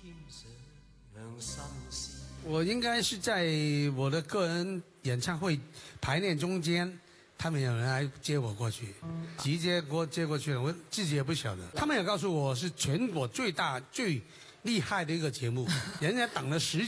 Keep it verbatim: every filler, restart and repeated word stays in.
我应该是在我的个人演唱会排练中间，他们有人来接我过去，直接给我接过去了，我自己也不晓得。他们也告诉我是全国最大最厉害的一个节目，人家等了十